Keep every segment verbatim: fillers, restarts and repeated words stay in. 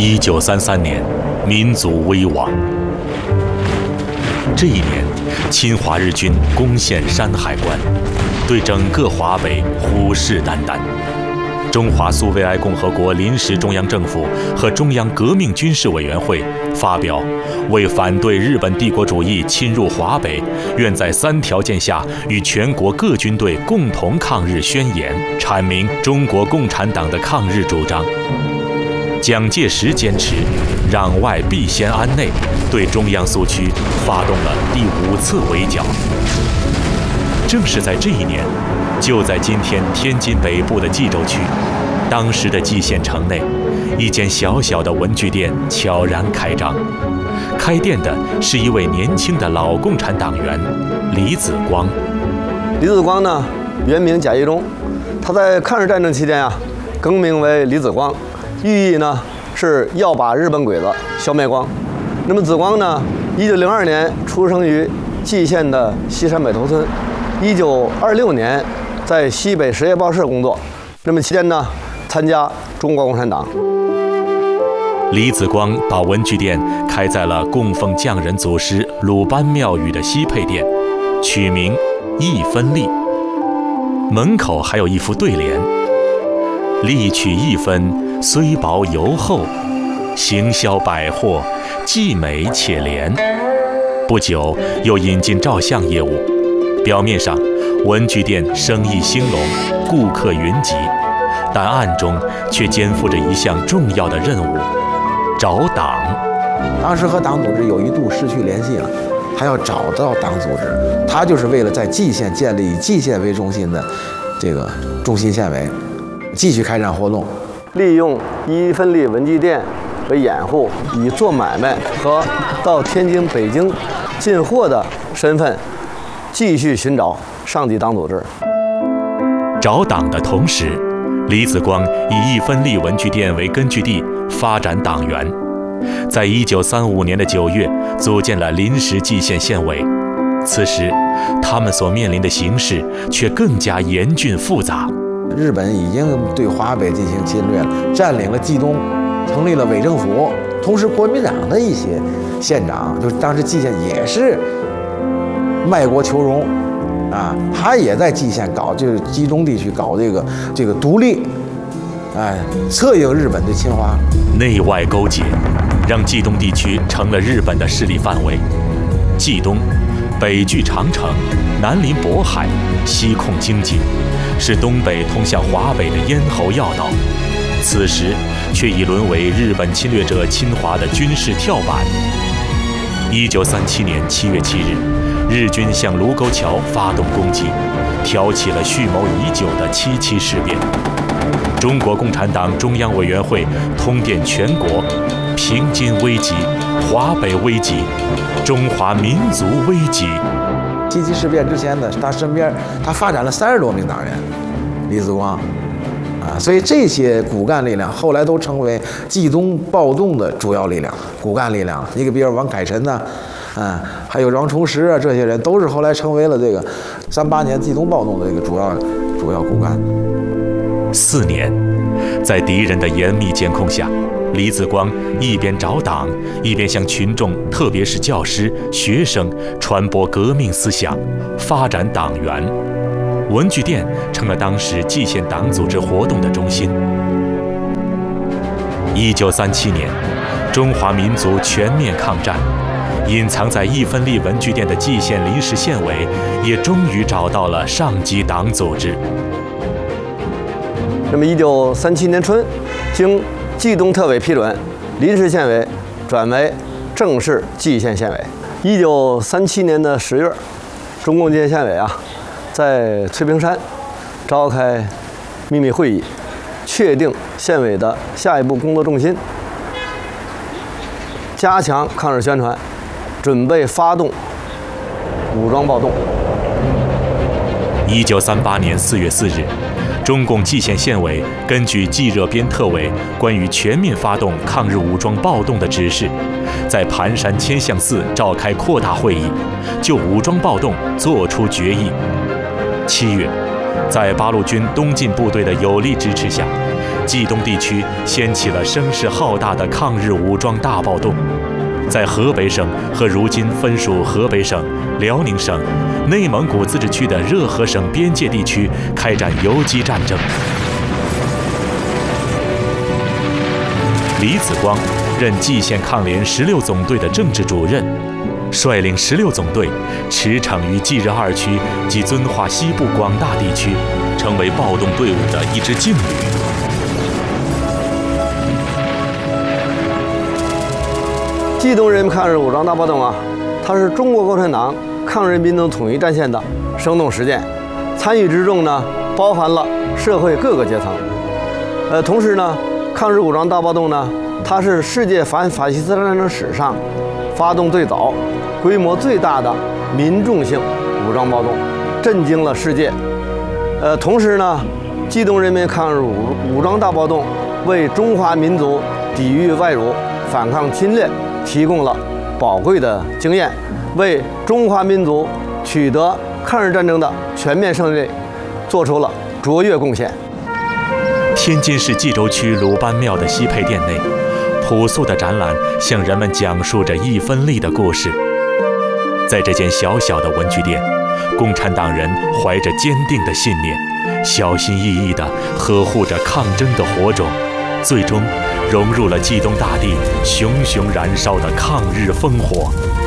一九三三年，民族危亡。这一年，侵华日军攻陷山海关，对整个华北虎视眈眈。中华苏维埃共和国临时中央政府和中央革命军事委员会发表为反对日本帝国主义侵入华北，愿在三条件下与全国各军队共同抗日宣言，阐明中国共产党的抗日主张。蒋介石坚持攘外必先安内，对中央苏区发动了第五次围剿。正是在这一年，就在今天天津北部的蓟州区，当时的蓟县城内，一间小小的文具店悄然开张。开店的是一位年轻的老共产党员李子光。 李子光呢，原名贾一中，他在抗日战争期间啊，更名为李子光，寓意呢是要把日本鬼子消灭光。那么子光呢，一九零二年出生于蓟县的西山北头村，一九二六年在西北实业报社工作。那么期间呢，参加中国共产党。 李子光把文具店开在了供奉匠人祖师鲁班庙宇的西配店，取名一分利。门口还有一副对联：利取一分，虽薄犹厚；行销百货，既美且廉。不久又引进照相业务，表面上文具店生意兴隆，顾客云集，但暗中却肩负着一项重要的任务：找党。 当时和党组织有一度失去联系了，还要找到党组织。他就是为了在蓟县建立以蓟县为中心的这个中心县委，继续开展活动， 利用一分利文具店为掩护，以做买卖和到天津、北京进货的身份，继续寻找上级党组织。 找党的同时，李子光以一分利文具店为根据地发展党员，在一九三五年的九月组建了临时蓟县县委。此时，他们所面临的形势却更加严峻复杂。 日本已经对华北进行侵略了，占领了冀东，成立了伪政府。同时，国民党的一些县长，就是当时蓟县也是卖国求荣，啊，他也在蓟县搞，就是冀中地区搞这个这个独立，哎，策应日本的侵华。 内外勾结，让冀东地区成了日本的势力范围。冀东北距长城，南临渤海，西控经济，是东北通向华北的咽喉要道。此时却已沦为日本侵略者侵华的军事跳板。一九三七年七月七日，日军向卢沟桥发动攻击，挑起了蓄谋已久的七七事变。中国共产党中央委员会通电全国：平津危急，华北危急，中华民族危急。 七七事变之前呢，他身边他发展了三十多名党员，李子光，啊，所以这些骨干力量后来都成为冀东暴动的主要力量、骨干力量。你比如王凯臣呐、啊，啊，还有王崇实啊，这些人都是后来成为了这个三八年冀东暴动的这个主要主要骨干。 四年，在敌人的严密监控下，李子光一边找党，一边向群众，特别是教师、学生传播革命思想，发展党员。文具店成了当时蓟县党组织活动的中心。一九三七年，中华民族全面抗战，隐藏在一分利文具店的蓟县临时县委也终于找到了上级党组织。 那么，一九三七年春，经冀东特委批准，临时县委转为正式蓟县县委。一九三七年的十月，中共蓟县县委啊，在翠屏山召开秘密会议，确定县委的下一步工作重心，加强抗日宣传，准备发动武装暴动。 一九三八年四月四日，中共蓟县县委根据冀热边特委关于全面发动抗日武装暴动的指示，在盘山千象寺召开扩大会议，就武装暴动作出决议。七月，在八路军东进部队的有力支持下， 冀东地区掀起了声势浩大的抗日武装大暴动，在河北省和如今分属河北省、辽宁省、内蒙古自治区的热河省边界地区开展游击战争。李子光任蓟县抗联十六总队的政治主任，率领十六总队驰骋于冀日二区及遵化西部广大地区，成为暴动队伍的一支劲旅。 冀东人民抗日武装大暴动啊，它是中国共产党抗日民族统一战线的生动实践，参与之中呢，包含了社会各个阶层。呃，同时呢，抗日武装大暴动呢，它是世界反法西斯战争史上发动最早、规模最大的民众性武装暴动，震惊了世界。呃，同时呢，冀东人民抗日武武装大暴动为中华民族抵御外辱、反抗侵略提供了宝贵的经验，为中华民族取得抗日战争的全面胜利做出了卓越贡献。 天津市冀州区鲁班庙的西配殿内，朴素的展览向人们讲述着一分力的故事。在这间小小的文具店，共产党人怀着坚定的信念，小心翼翼地呵护着抗争的火种，最终融入了冀东大地熊熊燃烧的抗日烽火。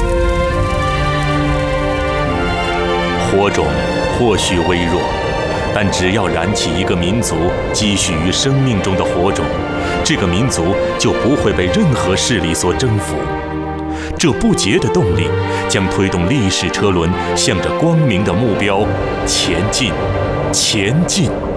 火种或许微弱，但只要燃起一个民族积蓄于生命中的火种，这个民族就不会被任何势力所征服。这不竭的动力将推动历史车轮向着光明的目标前进，前进。